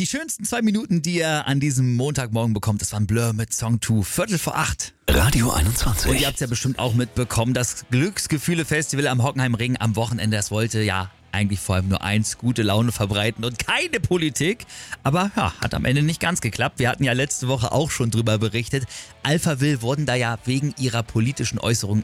Die schönsten 2 Minuten, die ihr an diesem Montagmorgen bekommt, das waren Blur mit Song 2, 7:45. Radio 21. Und ihr habt es ja bestimmt auch mitbekommen, das Glücksgefühle-Festival am Hockenheimring am Wochenende, das wollte ja eigentlich vor allem nur eins, gute Laune verbreiten und keine Politik. Aber ja, hat am Ende nicht ganz geklappt. Wir hatten ja letzte Woche auch schon drüber berichtet. Alphaville wurden da ja wegen ihrer politischen Äußerungen